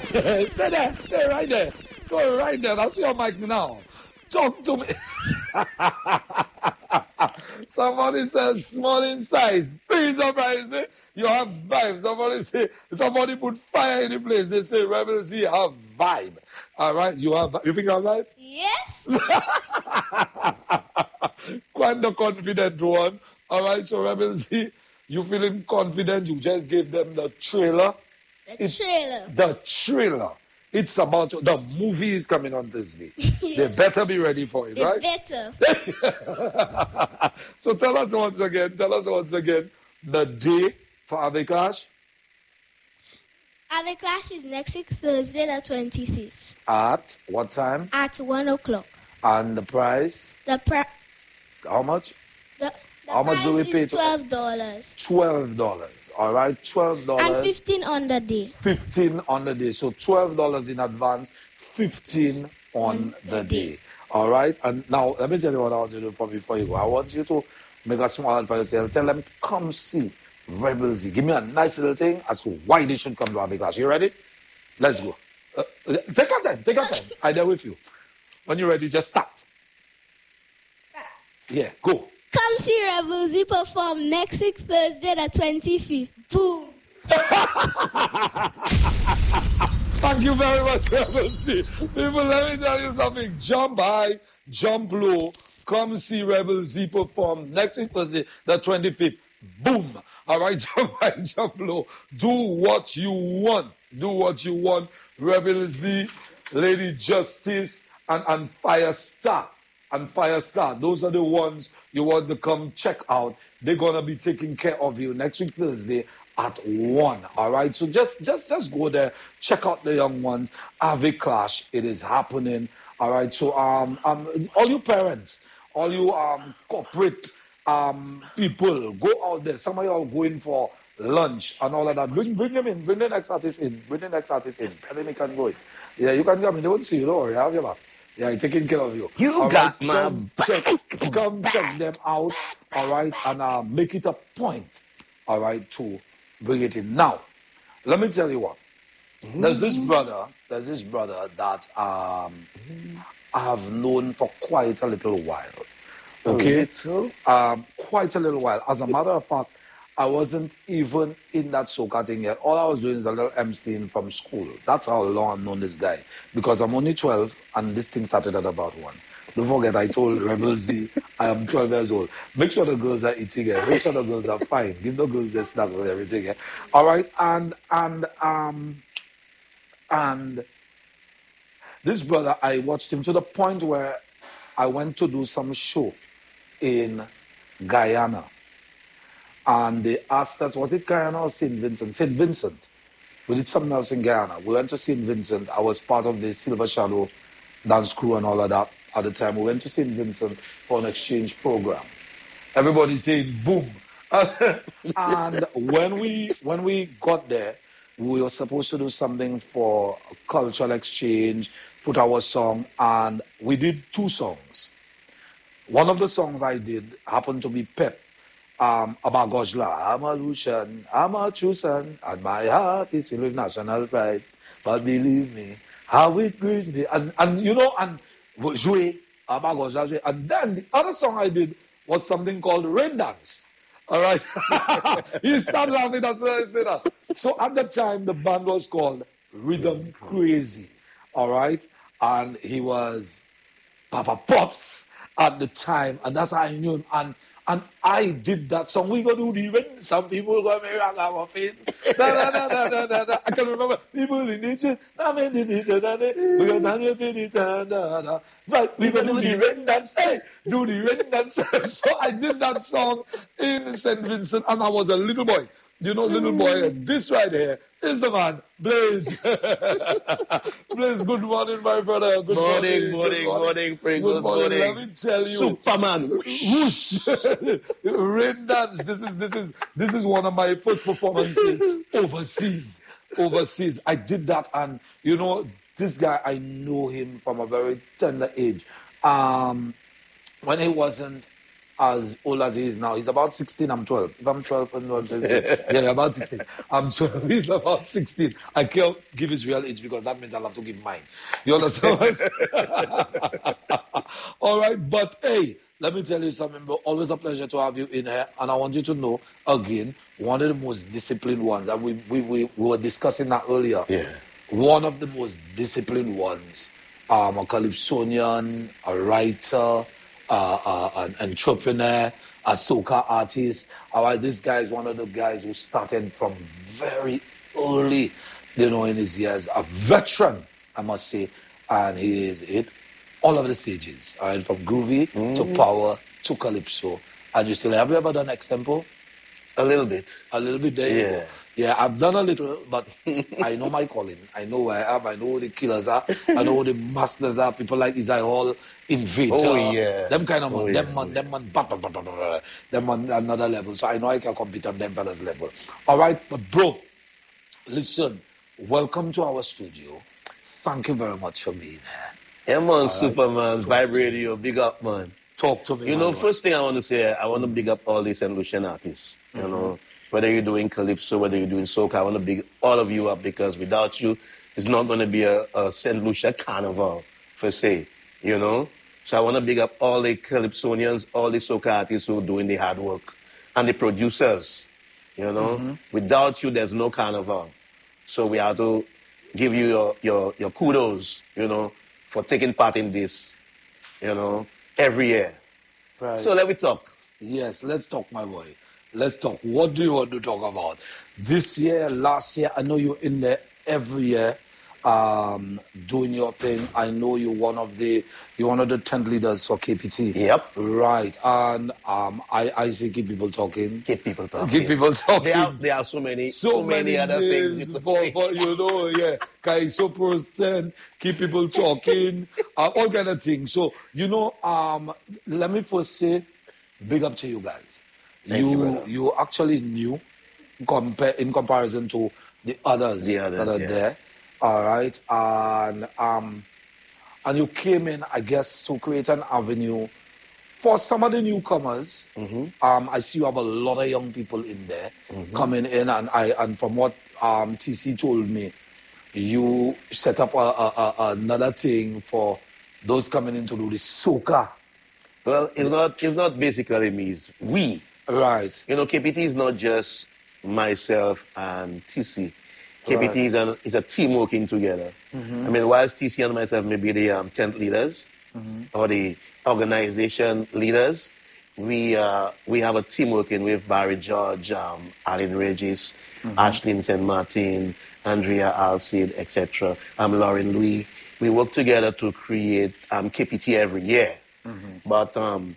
Stay there. Stay right there. Go right there. That's your mic now. Talk to me. Somebody says small in size. Please, somebody say you have vibe. Somebody put fire in the place. They say Rebel Z have vibe. All right, you think you have vibe? Yes. Quite the confident one. All right, so Rebel Z, you feeling confident? You just gave them the trailer. The trailer. It's about the movie is coming on Thursday. Yes. They better be ready for it, right? Better. So tell us once again the day for Ave Clash. Ave Clash is next week, Thursday, the 25th. At what time? At 1 o'clock. And the price? How much? How much do we pay? $12. $12. All right, $12. And $15 on the day. $15 on the day. So $12 in advance, $15 on the day. All right. And now let me tell you what I want you to do before you go. I want you to make a small ad for yourself. Tell them come see Rebel Z. Give me a nice little thing as to why they should come to Ave Clash. You ready? Let's go. Take your time. I'm there with you. When you're ready, just start. Yeah, go. Come see Rebel Z perform next week, Thursday, the 25th. Boom. Thank you very much, Rebel Z. People, let me tell you something. Jump high, jump low. Come see Rebel Z perform next week, Thursday, the 25th. Boom. All right, jump high, jump low. Do what you want. Rebel Z, Lady Justice, and Firestar. Those are the ones you want to come check out. They're gonna be taking care of you next week Thursday at 1. All right, so just go there, check out the young ones. Ave Clash, it is happening. All right, so all you parents, all you corporate people, go out there. Some of y'all going for lunch and all of that. Bring them in. Bring the next artist in. Let them can go in. Yeah, you can come in. They won't see you. Don't worry. I have your back. Yeah, I'm taking care of you. You all got right, my back. Come check them out, all right, and make it a point, all right, to bring it in. Now, let me tell you what. There's this brother that I have known for quite a little while. Okay? Quite a little while. As a matter of fact, I wasn't even in that soca thing yet. All I was doing is a little emceeing from school. That's how long I've known this guy. Because I'm only 12 and this thing started at about 1. Don't forget, I told Rebel Z I am 12 years old. Make sure the girls are eating it. Make sure the girls are fine. Give the girls their snacks and everything. All right? And this brother, I watched him to the point where I went to do some show in Guyana. And they asked us, was it Guyana or St. Vincent? St. Vincent. We did something else in Guyana. We went to St. Vincent. I was part of the Silver Shadow dance crew and all of that at the time. We went to St. Vincent for an exchange program. Everybody saying boom. And when we got there, we were supposed to do something for cultural exchange, put our song, and we did 2 songs. One of the songs I did happened to be Pep. Abagojla, I'm a Lucian, I'm a true son, and my heart is filled with national pride. But believe me, how it grieves me. And jouer, Abagojla, jouer. And then the other song I did was something called Rain Dance. All right? He started laughing, that's what I said that. So at the time, the band was called Rhythm Crazy. All right? And he was Papa Pops at the time, and that's how I knew him. And I did that song. We go do the rain. Some people go me rock our feet. I can remember people in nature. Right, we go do the rain dance. Hey, do the rain dance. So I did that song in St. Vincent, and I was a little boy. You know, little boy, this right here is the man, Blaze. Blaze, good morning, my brother. Good morning, Pringles, morning. Let me tell you. Superman. Whoosh. Rain dance. This is one of my first performances overseas. I did that, and, you know, this guy, I know him from a very tender age. When he wasn't as old as he is now. He's about 16, I'm 12. If I'm 12, I'm not 16. Yeah, about 16. I'm 12, he's about 16. I can't give his real age because that means I'll have to give mine. You understand? All right, but hey, let me tell you something, bro. Always a pleasure to have you in here. And I want you to know, again, one of the most disciplined ones, and we were discussing that earlier. Yeah. One of the most disciplined ones, a calypsonian, a writer, an entrepreneur, a soca artist. All right, this guy is one of the guys who started from very early, you know, in his years. A veteran, I must say. And he is hit all of the stages, all right, from groovy to power to calypso. And you still, have you ever done extempo? A little bit. A little bit there. Yeah. Yeah, I've done a little, but I know my calling. I know where I am. I know who the killers are. I know who the masters are. People like Isaiah Hall, Invader. Oh, yeah. Them kind of man. Oh, yeah. Them man, them on another level. So I know I can compete on them fellas level. All right, but bro, listen, welcome to our studio. Thank you very much for being here. Yeah, man, Superman, Vibe Radio, big up, man. Talk to me. You know, man. first thing I want to say, I want to big up all these St. Lucian artists. You know, whether you're doing calypso, whether you're doing soca, I want to big all of you up because without you, it's not going to be a St. Lucia carnival, per se, you know. So I want to big up all the calypsonians, all the soca artists who are doing the hard work, and the producers, you know. Without you, there's no carnival. So we have to give you your kudos, you know, for taking part in this, you know, every year. Right. So let me talk. Yes, let's talk, my boy. Let's talk. What do you want to talk about? This year, last year, I know you're in there every year, doing your thing. I know you're one of the tent leaders for KPT. Yep. Right. And I say keep people talking. Keep people talking. Keep people talking. There are so many other things you could say. For, you know, yeah. Kaiso Pros 10, keep people talking, all kind of things. So, you know, let me first say, big up to you guys. Thank you, brother. You actually new in comparison to the others that are there. All right. And you came in, I guess, to create an avenue for some of the newcomers. I see you have a lot of young people in there coming in, and from what TC told me, you set up another thing for those coming in to do the soca. Well, it's not basically me, it's we. Right. You know, KPT is not just myself and TC. KPT is a team working together. I mean, whilst TC and myself may be the tent leaders or the organization leaders, we have a team working with Barry George, Alan Regis, Ashlyn St. Martin, Andrea Alcid, etc. Lauren Louis. We work together to create KPT every year. But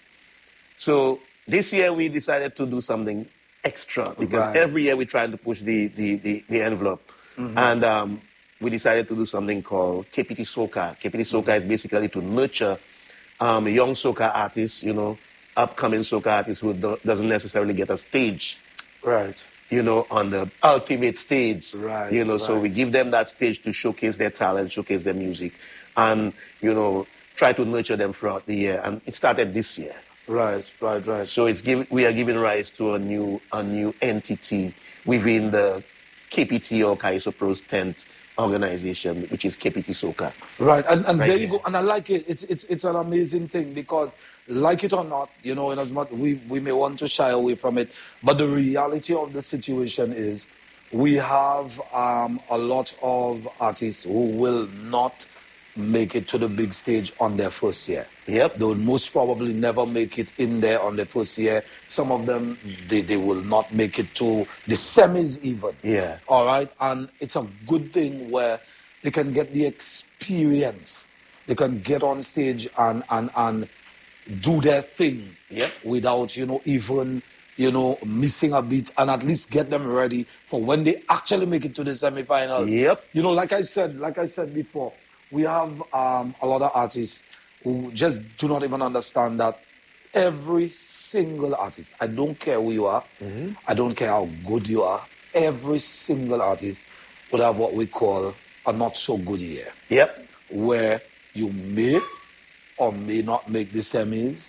so this year we decided to do something extra because every year we try to push the envelope. And we decided to do something called KPT Soca. KPT Soca is basically to nurture young soca artists, you know, upcoming soca artists who doesn't necessarily get a stage. Right. You know, on the ultimate stage. Right. You know, so we give them that stage to showcase their talent, showcase their music, and, you know, try to nurture them throughout the year. And it started this year. Right. So we are giving rise to a new entity within the KPT or Kaiso Pros 10th organization, which is KPT Soca. Right, and there you go. And I like it. It's an amazing thing because, like it or not, you know, in as much we may want to shy away from it, but the reality of the situation is we have a lot of artists who will not make it to the big stage on their first year. Yep. They will most probably never make it in there on their first year. Some of them, they will not make it to the semis even. Yeah. All right? And it's a good thing where they can get the experience. They can get on stage and do their thing. Yep. Without, you know, even, you know, missing a beat, and at least get them ready for when they actually make it to the semifinals. Yep. You know, like I said before, we have a lot of artists who just do not even understand that every single artist, I don't care who you are, I don't care how good you are, every single artist would have what we call a not so good year. Yep. Where you may or may not make the semis,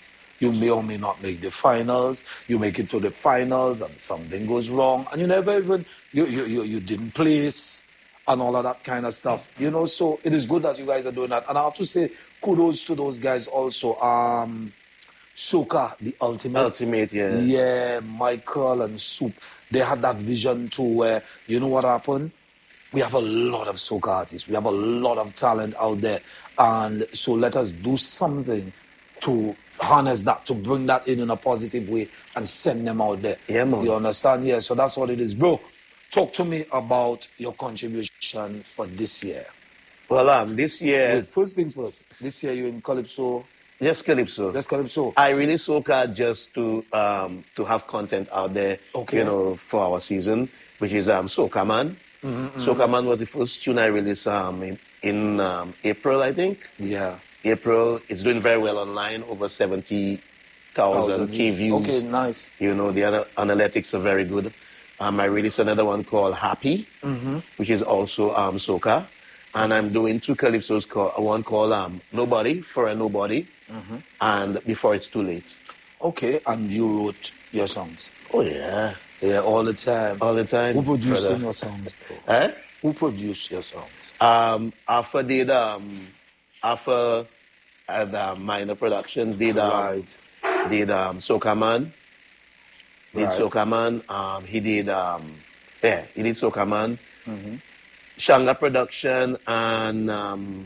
You may or may not make the finals. You make it to the finals and something goes wrong, and you never even you didn't place and all of that kind of stuff. So it is good that you guys are doing that. And I have to say kudos to those guys also. Soca, the ultimate. Ultimate, yeah. Yeah, Michael and Soup. They had that vision too where, you know what happened? We have a lot of soca artists. We have a lot of talent out there. And so let us do something to harness that, to bring that in a positive way and send them out there. Yeah, man. You understand? Yeah, so that's what it is. Bro, talk to me about your contribution for this year. Well, this year... Wait, first things first. This year you're in Calypso. Just Calypso. Just Calypso. I really soca just to have content out there, Okay. For our season, which is Soca Man. Soca Man was the first tune I released in April, I think. Yeah. April. It's doing very well online, over 70,000 K views. Okay, nice. The analytics are very good. I released another one called Happy, which is also soca. And I'm doing two Calypsos, one called Nobody, For a Nobody, and Before It's Too Late. Okay, and you wrote your songs? Oh, yeah. Yeah, all the time. All the time. Who produced your songs, though? Eh? Who produced your songs? Alpha did, Alpha had Minor Productions, did Right. Soca Man. Did Right. Soca Man. He did Soca Man. Shanga Production and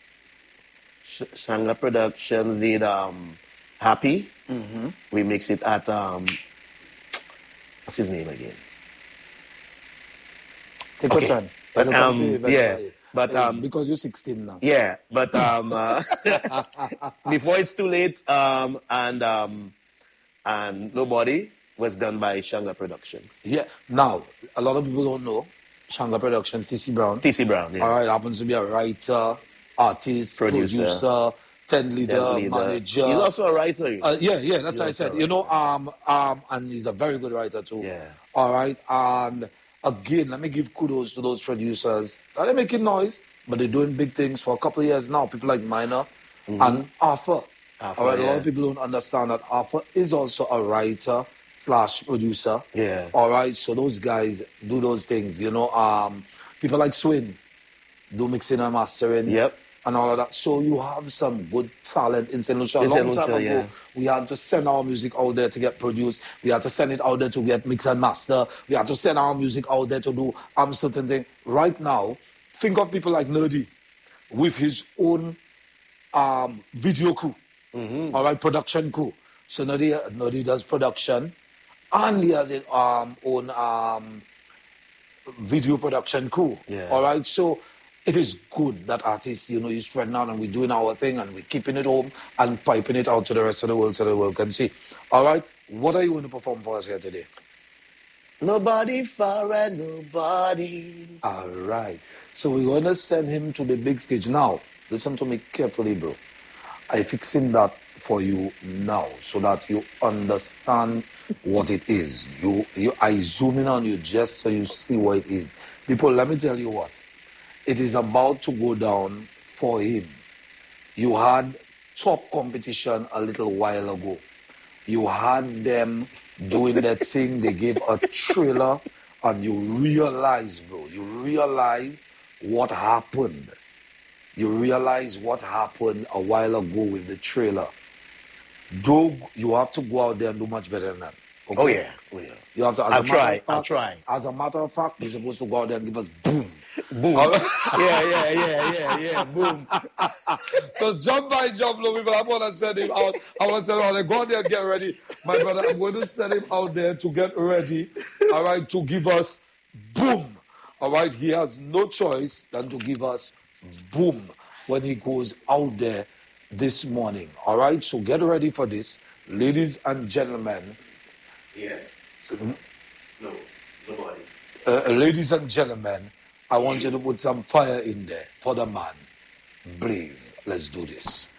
Shanga Productions did Happy. We mix it at what's his name again? Take Okay. your time. But, It'll come to you eventually. yeah, but, It's because you're 16 now. Yeah, but Before It's Too Late and Nobody was done by Shanga Productions. Yeah. Now, a lot of people don't know Shanga Productions, TC Brown. TC Brown, yeah. All right, happens to be a writer, artist, producer, 10 leader, manager. He's also a writer. Yeah, that's what I said. And he's a very good writer too. Yeah. All right, and again, let me give kudos to those producers. They're making noise, but they're doing big things for a couple of years now. People like Minor and Arthur. Arthur, All right, a lot yeah. of people don't understand that Arthur is also a writer / producer. Yeah. All right, so those guys do those things. People like Swin do mixing and mastering. Yep. And all of that. So you have some good talent in St. Lucia. A In long St. time Lucia, ago, yeah. we had to send our music out there to get produced. We had to send it out there to get mix and master. We had to send our music out there to do certain thing. Right now, think of people like Nerdy with his own video crew. All right, production crew. So Nerdy does production, and he has his own video production crew. Yeah. All right, so it is good that artists, you spread out and we're doing our thing and we're keeping it home and piping it out to the rest of the world so the world can see. All right, what are you going to perform for us here today? Nobody for a nobody. All right, so we're going to send him to the big stage. Now, listen to me carefully, bro. I'm fixing that for you now so that you understand what it is. I zoom in on you just so you see what it is. People, let me tell you what. It is about to go down for him. You had top competition a little while ago. You had them doing their thing. They gave a trailer and you realize, bro, what happened. You realize what happened a while ago with the trailer. Though you have to go out there and do much better than that. Okay? Oh, yeah. You have to, I'll try. As a matter of fact, you're supposed to go out there and give us boom. Boom. Yeah, boom. So jump by jump, no people. I want to send him out. Go out there and get ready. My brother, I'm going to send him out there to get ready. All right, to give us boom. All right, he has no choice than to give us boom when he goes out there this morning. All right, so get ready for this. Ladies and gentlemen. Yeah. No, nobody. Ladies and gentlemen, I want you to put some fire in there for the man. Please, let's do this.